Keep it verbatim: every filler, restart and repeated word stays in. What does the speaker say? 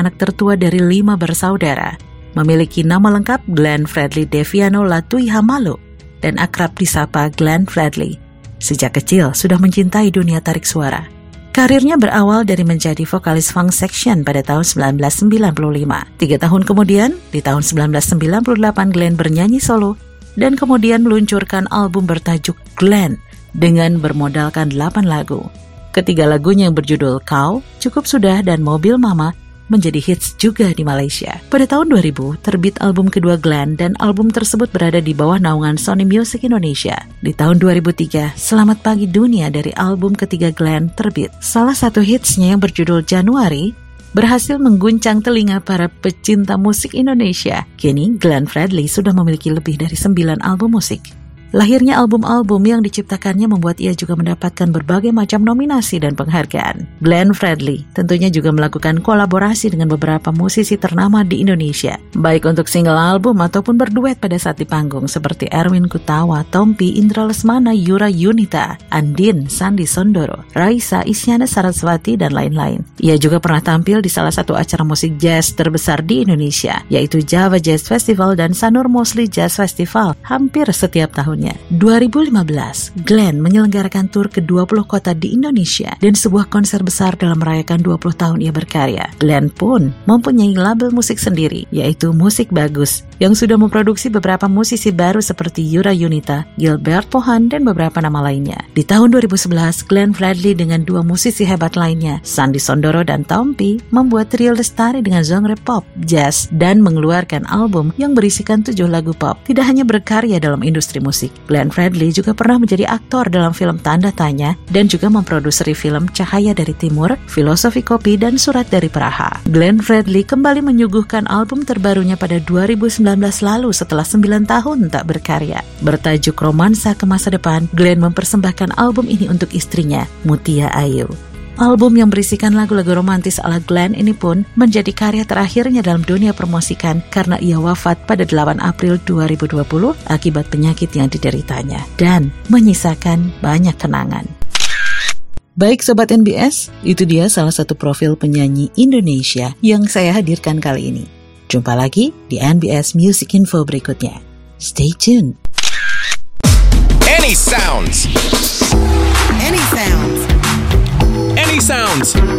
anak tertua dari lima bersaudara. Memiliki nama lengkap Glenn Fredly Deviano Latuihamalo dan akrab disapa Glenn Fredly. Sejak kecil sudah mencintai dunia tarik suara. Karirnya berawal dari menjadi vokalis funk section pada tahun sembilan belas sembilan puluh lima. Tiga tahun kemudian, di tahun sembilan belas sembilan puluh delapan Glenn bernyanyi solo dan kemudian meluncurkan album bertajuk Glenn dengan bermodalkan delapan lagu. Ketiga lagunya yang berjudul Kau, Cukup Sudah, dan Mobil Mama menjadi hits juga di Malaysia. Pada tahun dua ribu, terbit album kedua Glenn dan album tersebut berada di bawah naungan Sony Music Indonesia. Di tahun dua ribu tiga, Selamat Pagi Dunia dari album ketiga Glenn terbit. Salah satu hitsnya yang berjudul Januari berhasil mengguncang telinga para pecinta musik Indonesia. Kini, Glenn Fredly sudah memiliki lebih dari sembilan album musik. Lahirnya album-album yang diciptakannya membuat ia juga mendapatkan berbagai macam nominasi dan penghargaan. Glenn Fredly tentunya juga melakukan kolaborasi dengan beberapa musisi ternama di Indonesia, baik untuk single album ataupun berduet pada saat di panggung seperti Erwin Kutawa, Tompi, Indra Lesmana, Yura Yunita, Andin, Sandi Sondoro, Raisa, Isyana Saraswati, dan lain-lain. Ia juga pernah tampil di salah satu acara musik jazz terbesar di Indonesia, yaitu Java Jazz Festival dan Sanur Mostly Jazz Festival hampir setiap tahun. dua ribu lima belas, Glenn menyelenggarakan tur ke dua puluh kota di Indonesia dan sebuah konser besar dalam merayakan dua puluh tahun ia berkarya. Glenn pun mempunyai label musik sendiri, yaitu Musik Bagus, yang sudah memproduksi beberapa musisi baru seperti Yura Yunita, Gilbert Pohan, dan beberapa nama lainnya. Di tahun dua ribu sebelas, Glenn Fredly dengan dua musisi hebat lainnya, Sandi Sondoro dan Tompi, membuat trio lestari dengan genre pop, jazz, dan mengeluarkan album yang berisikan tujuh lagu pop. Tidak hanya berkarya dalam industri musik, Glenn Fredly juga pernah menjadi aktor dalam film Tanda Tanya dan juga memproduseri film Cahaya dari Timur, Filosofi Kopi, dan Surat dari Praha. Glenn Fredly kembali menyuguhkan album terbarunya pada dua ribu sembilan belas lalu setelah sembilan tahun tak berkarya. Bertajuk Romansa ke Masa Depan, Glenn mempersembahkan album ini untuk istrinya, Mutia Ayu. Album yang berisikan lagu-lagu romantis ala Glenn ini pun menjadi karya terakhirnya dalam dunia permusikan karena ia wafat pada delapan April dua ribu dua puluh akibat penyakit yang dideritanya dan menyisakan banyak kenangan. Baik Sobat N B S, itu dia salah satu profil penyanyi Indonesia yang saya hadirkan kali ini. Jumpa lagi di N B S Music Info berikutnya. Stay tuned. Any sounds. Any sounds. Any sounds.